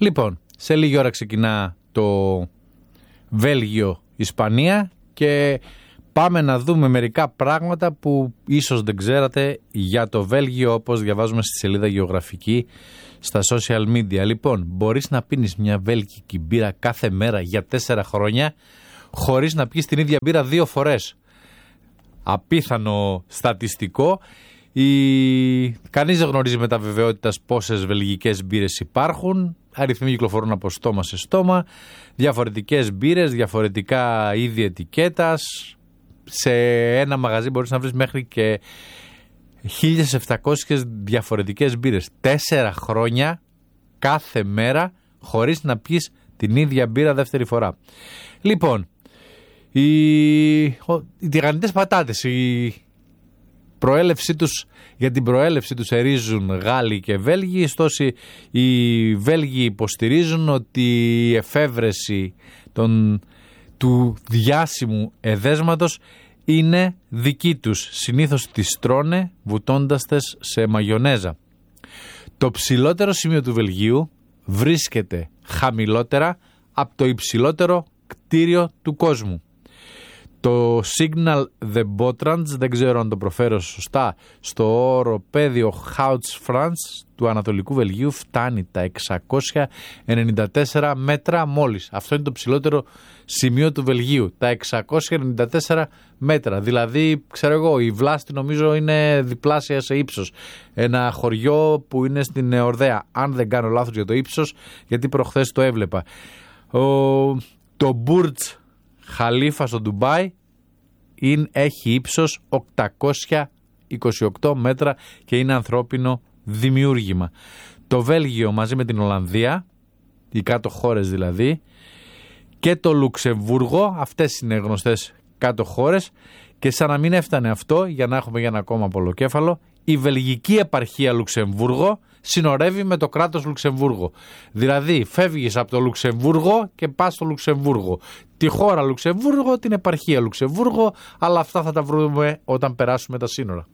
Λοιπόν, σε λίγη ώρα ξεκινά το Βέλγιο-Ισπανία και πάμε να δούμε μερικά πράγματα που ίσως δεν ξέρατε για το Βέλγιο, όπως διαβάζουμε στη σελίδα γεωγραφική στα social media. Λοιπόν, μπορείς να πίνεις μια βέλγικη μπύρα κάθε μέρα για 4 χρόνια χωρίς να πιεις την ίδια μπύρα 2 φορές. Απίθανο στατιστικό. Κανείς δεν γνωρίζει με τα βεβαιότητας πόσες βελγικές μπύρες υπάρχουν. Αριθμοί κυκλοφορούν από στόμα σε στόμα. Διαφορετικές μπύρες, διαφορετικά είδη ετικέτας. Σε ένα μαγαζί μπορείς να βρεις μέχρι και 1.700 διαφορετικές μπύρες. 4 χρόνια κάθε μέρα χωρίς να πιεις την ίδια μπύρα δεύτερη φορά. Λοιπόν, οι τηγανιτές πατάτες, για την προέλευση τους ερίζουν Γάλλοι και Βέλγοι. Ωστόσο οι Βέλγοι υποστηρίζουν ότι η εφεύρεση του διάσημου εδέσματος είναι δική τους. Συνήθως τις τρώνε βουτώντας τες σε μαγιονέζα. Το ψηλότερο σημείο του Βελγίου βρίσκεται χαμηλότερα από το υψηλότερο κτίριο του κόσμου. Το Signal de Botrange, δεν ξέρω αν το προφέρω σωστά, στο οροπέδιο Houts France του Ανατολικού Βελγίου φτάνει τα 694 μέτρα μόλις. Αυτό είναι το ψηλότερο σημείο του Βελγίου, τα 694 μέτρα. Δηλαδή, ξέρω εγώ, η Βλάστη νομίζω είναι διπλάσια σε ύψος. Ένα χωριό που είναι στην Ορδέα, αν δεν κάνω λάθος για το ύψος, γιατί προχθές το έβλεπα. Το Burj Khalifa στο Ντουμπάι έχει ύψος 828 μέτρα και είναι ανθρώπινο δημιούργημα. Το Βέλγιο μαζί με την Ολλανδία, οι κάτω χώρες δηλαδή, και το Λουξεμβούργο, αυτές είναι γνωστές κάτω χώρες, και σαν να μην έφτανε αυτό, για να έχουμε για ένα ακόμα πολλοκέφαλο, η βελγική επαρχία Λουξεμβούργο συνορεύει με το κράτος Λουξεμβούργο. Δηλαδή φεύγεις από το Λουξεμβούργο και πας στο Λουξεμβούργο. Τη χώρα Λουξεμβούργο, την επαρχία Λουξεμβούργο, αλλά αυτά θα τα βρούμε όταν περάσουμε τα σύνορα.